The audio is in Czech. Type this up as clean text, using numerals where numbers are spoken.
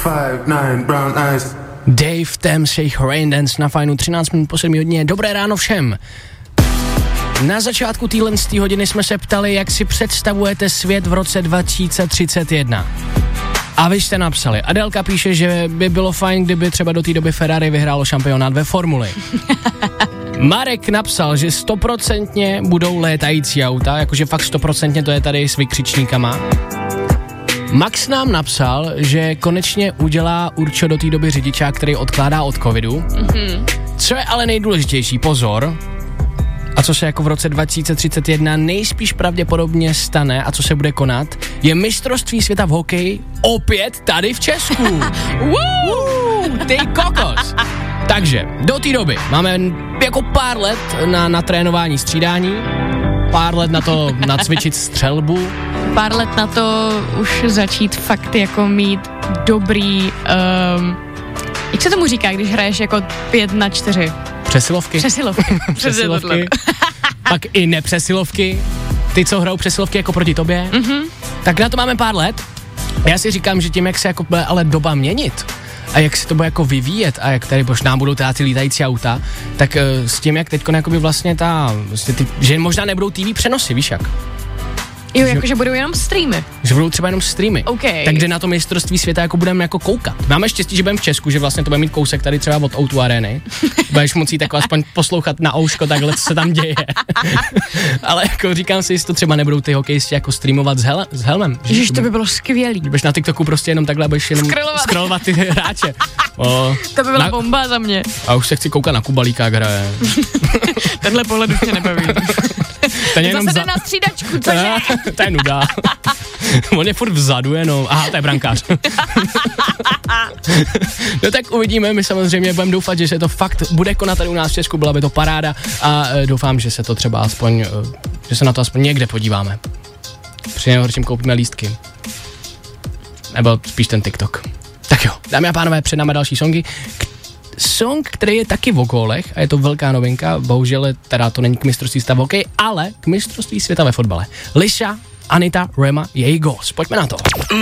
5'9" brown eyes. Dave Thames, jejich Rain Dance na Fajnu, 13 minut po 7 hodině. Dobré ráno všem. Na začátku téhle hodiny jsme se ptali, jak si představujete svět v roce 2031. A vy jste napsali. Adelka píše, že by bylo fajn, kdyby třeba do té doby Ferrari vyhrálo šampionát ve formuli. Marek napsal, že 100% budou létající auta, jakože fakt 100% to je tady s vykřičníkama. Max nám napsal, že konečně udělá Určo do té doby řidičák, který odkládá od covidu. Co je ale nejdůležitější, pozor, a co se jako v roce 2031 nejspíš pravděpodobně stane a co se bude konat, je mistrovství světa v hokeji opět tady v Česku. Ty kokos. Takže do té doby máme jako pár let na trénování střídání, pár let na to nacvičit střelbu, pár let na to už začít fakt jako mít dobrý, jak se tomu říká, když hraješ jako 5-4? Přesilovky. Přesilovky. Pak i nepřesilovky. Ty, co hrajou přesilovky jako proti tobě. Tak na to máme pár let. Já si říkám, že tím, jak se jako bude ale doba měnit a jak se to bude jako vyvíjet a jak tady možná budou ty lítající auta, tak s tím, jak teďko vlastně že možná nebudou TV přenosy, víš jak? Jo, jakože budou jenom streamy. Že budou třeba jenom streamy. Okay. Takže na to mistrovství světa jako budeme jako koukat. Máme štěstí, že budeme v Česku, že vlastně to bude mít kousek tady třeba od O2 Areny. Budeš moci jako aspoň poslouchat na ouško takhle, co se tam děje. Ale jako říkám si, jestli to třeba nebudou ty hokejisti jako streamovat s helmem. Ježiš, to by bylo skvělý. Budeš na TikToku prostě jenom takhle, budeš jenom scrollovat ty hráče. To by byla bomba za mě. A už se chci koukat na Kubalíka, jak hraje. Tenhle pohled už mě nebaví. Zase jde na střídačku, cože? To je nuda. On je furt vzadu jenom. Aha, to je brankář. No tak uvidíme, my samozřejmě budeme doufat, že se to fakt bude konat tady u nás v Česku, byla by to paráda a doufám, že se to třeba aspoň, že se na to aspoň někde podíváme. Při nejhorším koupíme lístky. Nebo spíš ten TikTok. Tak jo, dámy a pánové, před námi další songy. Song, který je taky v gólech a je to velká novinka, bohužel teda to není k mistrovství světa v hokeji, ale k mistrovství světa ve fotbale. Liša, Anita, Rema, její góls. Pojďme na to.